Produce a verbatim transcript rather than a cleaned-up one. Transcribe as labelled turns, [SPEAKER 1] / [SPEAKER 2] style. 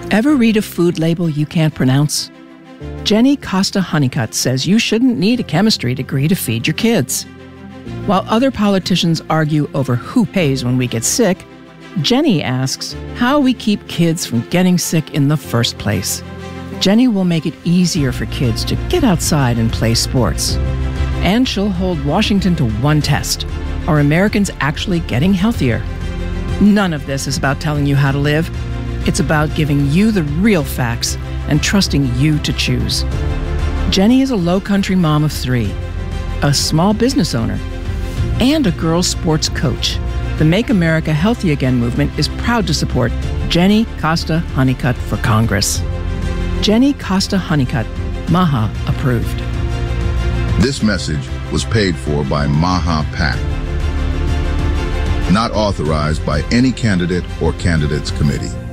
[SPEAKER 1] Ever read a food label you can't pronounce? Jenny Costa Honeycutt says you shouldn't need a chemistry degree to feed your kids. While other politicians argue over who pays when we get sick, Jenny asks how we keep kids from getting sick in the first place. Jenny will make it easier for kids to get outside and play sports. And she'll hold Washington to one test. Are Americans actually getting healthier? None of this is about telling you how to live. It's about giving you the real facts and trusting you to choose. Jenny is a low-country mom of three, a small business owner, and a girls' sports coach. The Make America Healthy Again movement is proud to support Jenny Costa Honeycutt for Congress. Jenny Costa Honeycutt, MAHA approved.
[SPEAKER 2] This message was paid for by MAHA PAC, not authorized by any candidate or candidates committee.